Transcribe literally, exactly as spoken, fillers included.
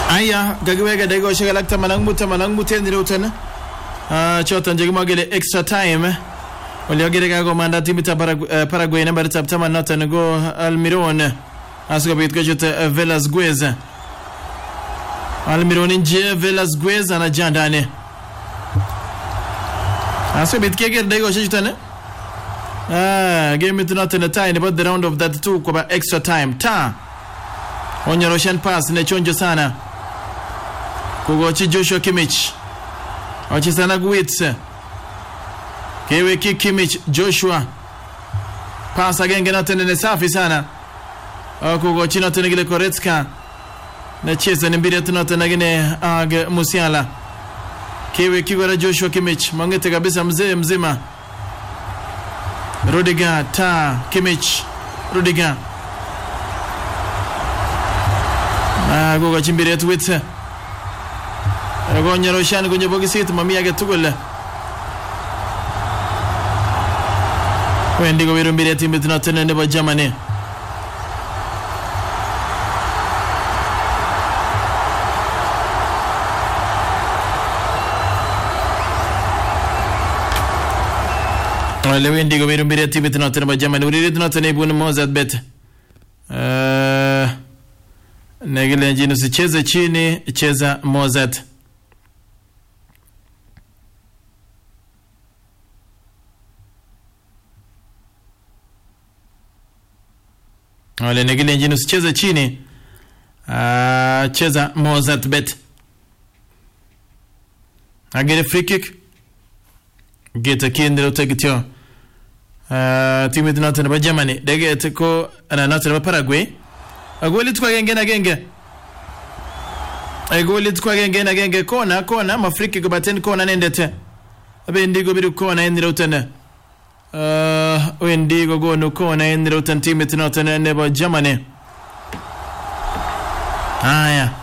Aya gagiwega dago shagalak tamanang muta manang muten dirutana ah chotan jigma gele extra time wali agere gago manda timita Paraguay number tap taman nota go Almiron asgo bit gajota Velasquez Almiron inje Velasquez ana jandane asgo bit kege dago shitana ah game it not in the time about the round of that two kwa extra time ta onyo Roshan pass ne chonjo sana kugochi Joshua Kimmich ochi sana Gwitz kewe Kimmich Joshua pass again genatene ne safi sana kugochi notene gile Koretska na cheza ni mbili tunatene gine ag Musiala kewe kigora Joshua Kimmich mangete kabisa mzee mzima Rudiger ta Kimmich Rudiger ah goga chimbire twitse gonya Roshan gonya bogisit mamia getugule wendi go wirumbire timbe tunatene ne ba Germany wale wendi go wirumbire timbe tunatene ba Germany urire tunatene bun Mozart bet eh negele njini usicheze chini cheza Mozart wale negele njini usicheze chini uh, cheza Mozart bet agere free kick geta kindro tegityo uh, timu tunatana ba Germany dege etiko ana natana ba Paraguay agoli tukwa genge na genge agoli tukwa genge na genge kona kona mafriki go baten kona nendete abe ndigo biru kona endira utana uh wendigo go no kona endira utan timu tunatana ne ba Germany aya